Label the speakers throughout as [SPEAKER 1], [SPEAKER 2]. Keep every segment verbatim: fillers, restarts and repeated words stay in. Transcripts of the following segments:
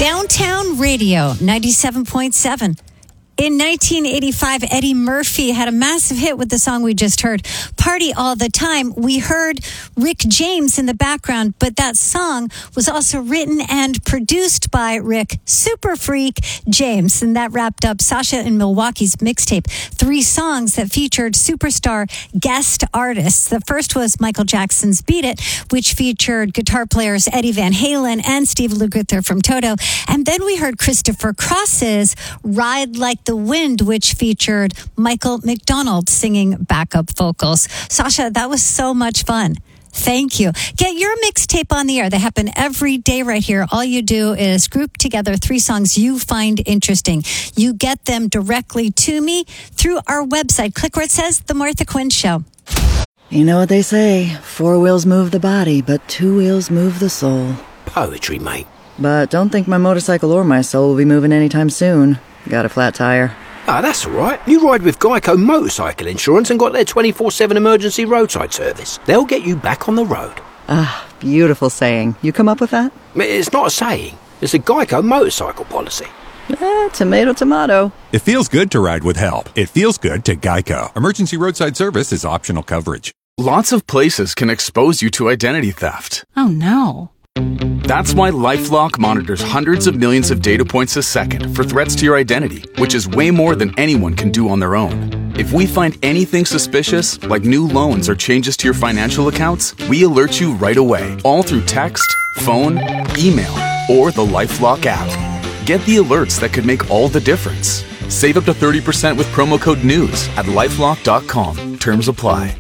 [SPEAKER 1] Downtown Radio, ninety-seven point seven. In nineteen eighty-five, Eddie Murphy had a massive hit with the song we just heard, Party All the Time. We heard Rick James in the background, but that song was also written and produced by Rick Super Freak James. And that wrapped up Sasha in Milwaukee's mixtape, three songs that featured superstar guest artists. The first was Michael Jackson's Beat It, which featured guitar players Eddie Van Halen and Steve Lukather from Toto. And then we heard Christopher Cross's Ride Like the Wind, which featured Michael McDonald singing backup vocals. Sasha, that was so much fun. Thank you. Get your mixtape on the air. They happen every day right here. All you do is group together three songs you find interesting. You get them directly to me through our website. Click where it says The Martha Quinn Show.
[SPEAKER 2] You know what they say, four wheels move the body, but two wheels move the soul.
[SPEAKER 3] Poetry, mate.
[SPEAKER 2] But don't think my motorcycle or my soul will be moving anytime soon. Got a flat tire.
[SPEAKER 3] Ah, that's all right. You ride with Geico Motorcycle Insurance and got their twenty-four seven emergency roadside service. They'll get you back on the road.
[SPEAKER 2] Ah, beautiful saying. You come up with that?
[SPEAKER 3] It's not a saying. It's a Geico motorcycle policy.
[SPEAKER 2] Eh, tomato, tomato.
[SPEAKER 4] It feels good to ride with help. It feels good to Geico. Emergency roadside service is optional coverage.
[SPEAKER 5] Lots of places can expose you to identity theft.
[SPEAKER 6] Oh, no.
[SPEAKER 5] That's why LifeLock monitors hundreds of millions of data points a second for threats to your identity, which is way more than anyone can do on their own. If we find anything suspicious, like new loans or changes to your financial accounts, we alert you right away, all through text, phone, email, or the LifeLock app. Get the alerts that could make all the difference. Save up to thirty percent with promo code NEWS at lifelock dot com. Terms apply.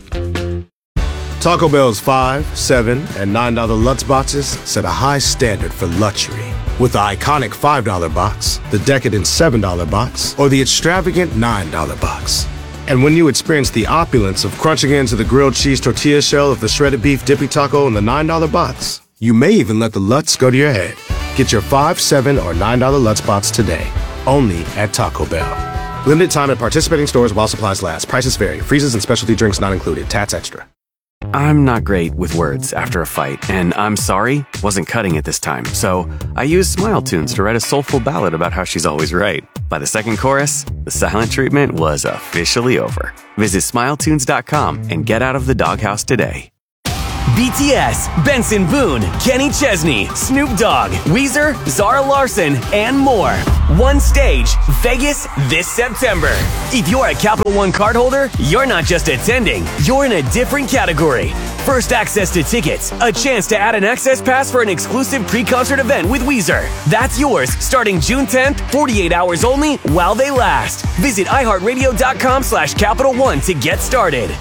[SPEAKER 7] Taco Bell's five, seven, and nine dollar Lutz boxes set a high standard for luxury. With the iconic five dollar box, the decadent seven dollar box, or the extravagant nine dollar box. And when you experience the opulence of crunching into the grilled cheese tortilla shell of the shredded beef dippy taco in the nine dollar box, you may even let the Lutz go to your head. Get your five, seven, or nine dollar Lutz box today, only at Taco Bell. Limited time at participating stores while supplies last. Prices vary. Freezes and specialty drinks not included. Tats extra.
[SPEAKER 8] I'm not great with words after a fight, and I'm sorry wasn't cutting it this time, so I used Smile Tunes to write a soulful ballad about how she's always right. By the second chorus, the silent treatment was officially over. Visit smile tunes dot com and get out of the doghouse today.
[SPEAKER 9] B T S, Benson Boone, Kenny Chesney, Snoop Dogg, Weezer, Zara Larsson, and more. One stage, Vegas this September. If you're a Capital One cardholder, you're not just attending, you're in a different category. First access to tickets, a chance to add an access pass for an exclusive pre-concert event with Weezer. That's yours starting June tenth, forty-eight hours only while they last. Visit iHeartRadio dot com slash Capital One to get started.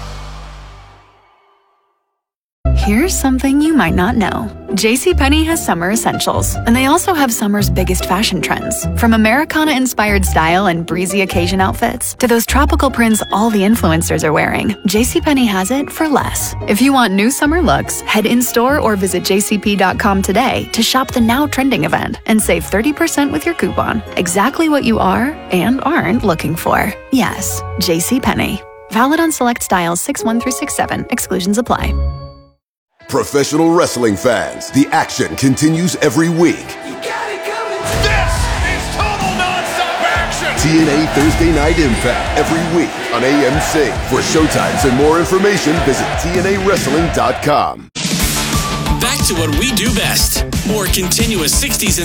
[SPEAKER 6] Here's something you might not know. JCPenney has summer essentials, and they also have summer's biggest fashion trends. From Americana-inspired style and breezy occasion outfits to those tropical prints all the influencers are wearing, JCPenney has it for less. If you want new summer looks, head in-store or visit j c p dot com today to shop the now trending event and save thirty percent with your coupon. Exactly what you are and aren't looking for. Yes, JCPenney. Valid on select styles six one through six seven. Exclusions apply.
[SPEAKER 10] Professional wrestling fans, the action continues every week.
[SPEAKER 11] You got it coming. This is total nonstop action.
[SPEAKER 10] T N A Thursday Night Impact every week on A M C. For showtimes and more information, visit T N A wrestling dot com.
[SPEAKER 12] Back to what we do best. More continuous sixties and